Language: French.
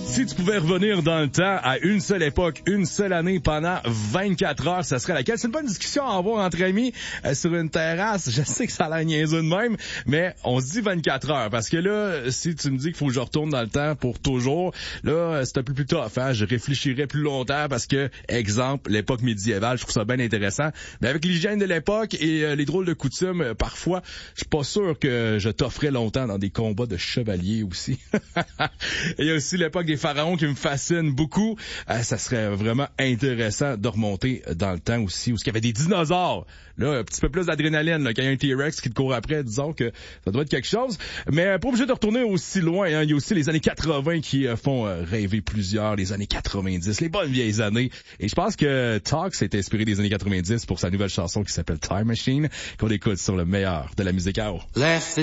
Si tu pouvais revenir dans le temps à une seule époque, une seule année pendant 24 heures, ça serait laquelle? C'est une bonne discussion à avoir entre amis sur une terrasse. Je sais que ça a l'air niaiseux de même, mais on se dit 24 heures parce que là, si tu me dis qu'il faut que je retourne dans le temps pour toujours, là, c'est un peu plus tough. Hein? Je réfléchirais plus longtemps parce que, exemple, l'époque médiévale, je trouve ça bien intéressant. Mais avec l'hygiène de l'époque et les drôles de coutumes, parfois, je suis pas sûr que je t'offrais longtemps dans des combats de chevaliers aussi. Il y a aussi l'époque des pharaons qui me fascine beaucoup. Ça serait vraiment intéressant de remonter dans le temps aussi, où il y avait des dinosaures. Là, un petit peu plus d'adrénaline, là, quand il y a un T-Rex qui te court après, disons que ça doit être quelque chose. Mais pas obligé de retourner aussi loin. Hein. Il y a aussi les années 80 qui font rêver plusieurs, les années 90, les bonnes vieilles années. Et je pense que Talk s'est inspiré des années 90 pour sa nouvelle chanson qui s'appelle Time Machine, qu'on écoute sur le meilleur de la musique à eau.